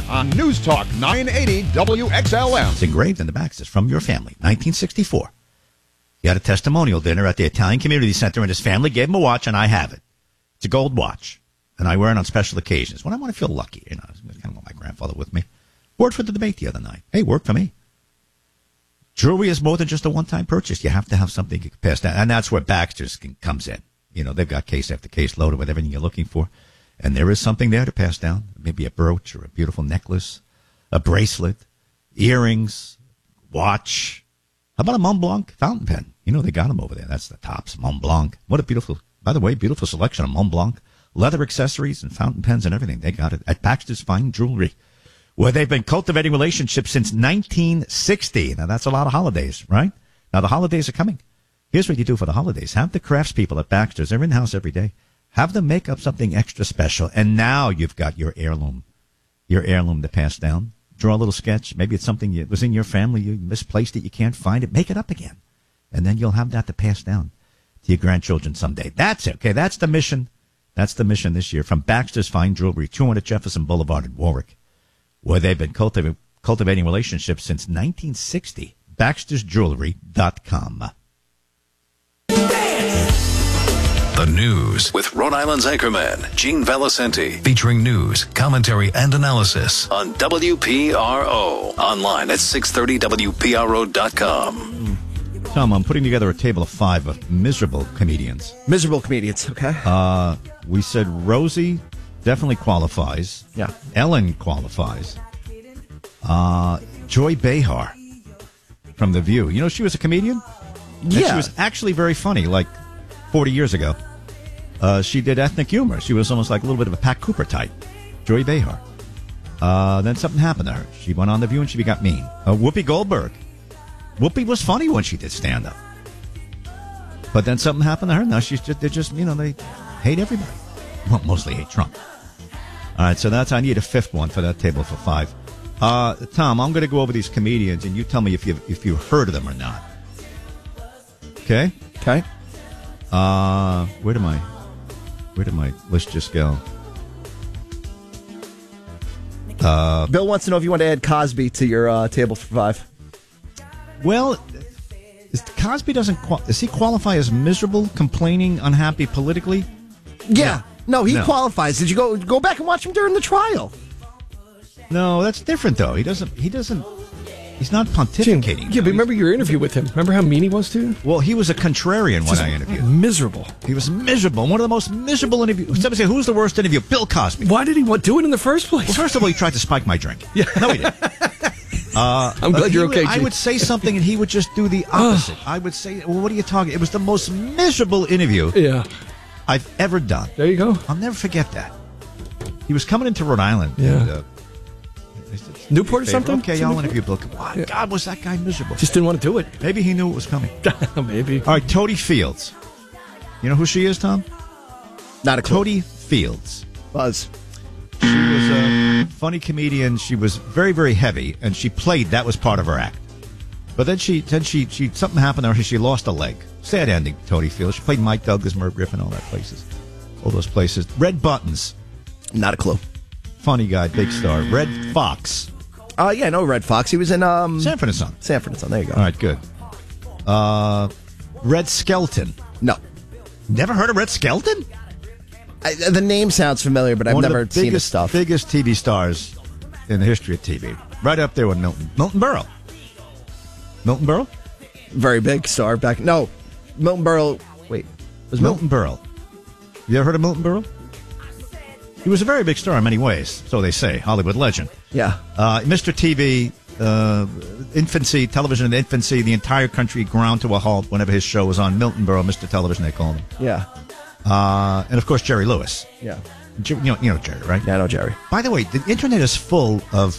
on News Talk 980 WXLM. It's engraved in the back. It says, from your family, 1964. He had a testimonial dinner at the Italian Community Center, and his family gave him a watch, and I have it. It's a gold watch, and I wear it on special occasions when I want to feel lucky. You know, I kind of want my grandfather with me. Word for the debate the other night. Hey, worked for me. Jewelry is more than just a one-time purchase. You have to have something you can pass down, and that's where Baxter's comes in. You know, they've got case after case loaded with everything you're looking for, and there is something there to pass down. Maybe a brooch or a beautiful necklace, a bracelet, earrings, watch. How about a Mont Blanc fountain pen? You know, they got them over there. That's the tops, Mont Blanc. What a beautiful, by the way, beautiful selection of Mont Blanc. Leather accessories and fountain pens and everything. They got it at Baxter's Fine Jewelry, where they've been cultivating relationships since 1960. Now, that's a lot of holidays, right? Now, the holidays are coming. Here's what you do for the holidays. Have the craftspeople at Baxter's. They're in-house every day. Have them make up something extra special. And now you've got your heirloom to pass down. Draw a little sketch. Maybe it's something that was in your family. You misplaced it. You can't find it. Make it up again. And then you'll have that to pass down to your grandchildren someday. That's it. Okay, that's the mission. That's the mission this year from Baxter's Fine Jewelry, 200 Jefferson Boulevard in Warwick, where they've been cultivating relationships since 1960. Baxter'sJewelry.com. The News with Rhode Island's anchorman, Gene Valicenti, featuring news, commentary, and analysis on WPRO. Online at 630WPRO.com. Tom, I'm putting together a table of 5 of miserable comedians. Miserable comedians, okay. We said Rosie definitely qualifies. Yeah. Ellen qualifies. Joy Behar from The View. You know, she was a comedian? Yeah. And she was actually very funny, like 40 years ago. She did ethnic humor. She was almost like a little bit of a Pat Cooper type. Joy Behar. Then something happened to her. She went on The View and she got mean. Whoopi Goldberg. Whoopi was funny when she did stand-up. But then something happened to her. Now they hate everybody. Well, mostly hate Trump. All right, so I need a 5th one for that table for 5. Tom, I'm going to go over these comedians, and you tell me if you've heard of them or not. Okay? Okay. Where did my list just go? Bill wants to know if you want to add Cosby to your table for 5. Well, Cosby does he qualify as miserable, complaining, unhappy politically? Yeah. No, he qualifies. Did you go back and watch him during the trial? No, that's different though. He's not pontificating. Yeah, but remember your interview with him? Remember how mean he was to you? Well, he was a contrarian when I interviewed. Miserable. He was miserable. One of the most miserable interviews. Somebody say, who's the worst interview? Bill Cosby. Why did he do it in the first place? Well, first of all, he tried to spike my drink. Yeah. No, he didn't. I'm glad you're okay, Gene. I would say something and he would just do the opposite. I would say, well, what are you talking? It was the most miserable interview I've ever done. There you go. I'll never forget that. He was coming into Rhode Island. Yeah. And, Newport or something? Okay, I'll interview Bill. God, was that guy miserable? Just didn't want to do it. Maybe he knew it was coming. Maybe. All right, Toady Fields. You know who she is, Tom? Not a clue. Toady Fields. Buzz. She was a funny comedian. She was very, very heavy, and she played. That was part of her act. But then she something happened to her. She lost a leg. Sad ending, Toady Fields. She played Mike Douglas, Merv Griffin, all those places. Red Buttons. Not a clue. Funny guy, big star. Red Fox. Yeah, no, Red Fox. He was in Sanford and Son. Sanford and Son. There you go. All right, good. Red Skelton. No. Never heard of Red Skelton? The name sounds familiar, but I've never seen his stuff. Biggest TV stars in the history of TV. Right up there with Milton Berle. Milton Berle? Very big star back. No, Milton Berle. Wait, was Milton Berle? You ever heard of Milton Berle? He was a very big star in many ways, so they say. Hollywood legend. Yeah. Mr. TV, infancy, television in infancy, the entire country ground to a halt whenever his show was on. Milton Berle, Mr. Television, they called him. Yeah. And of course, Jerry Lewis. Yeah. You know Jerry, right? Yeah, I know Jerry. By the way, the internet is full of